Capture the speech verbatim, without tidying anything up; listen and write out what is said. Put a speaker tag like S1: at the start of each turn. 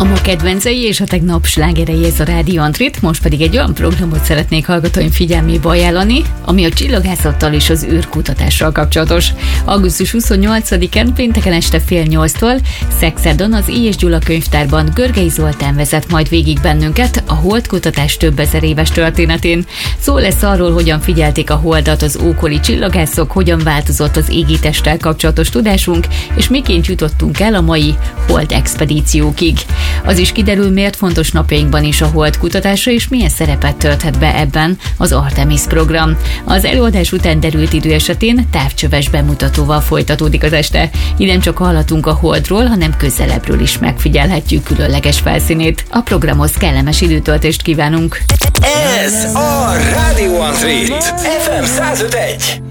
S1: A ma kedvencei és a tegnap slágerei ez a Rádió Antrit, most pedig egy olyan programot szeretnék hallgatóim figyelmébe ajánlani, ami a csillagászattal és az űrkutatással kapcsolatos. augusztus huszonnyolcadikán pénteken este fél nyolctól Szexádon az I. és Gyula könyvtárban Görgei Zoltán vezet majd végig bennünket a holdkutatás több ezer éves történetén. Szó lesz arról, hogyan figyelték a holdat az ókori csillagászok, hogyan változott az égitesttel kapcsolatos tudásunk, és miként jutottunk el a mai hold expedíciókig. Az is kiderül, miért fontos napjainkban is a hold kutatása, és milyen szerepet tölthet be ebben az Artemis program. Az előadás után derült idő esetén távcsöves bemutatóval folytatódik az este. Így nem csak hallhatunk a holdról, hanem közelebbről is megfigyelhetjük különleges felszínét. A programhoz kellemes időtöltést kívánunk!
S2: Ez a Rádió Antrit ef em száz öt pont egy.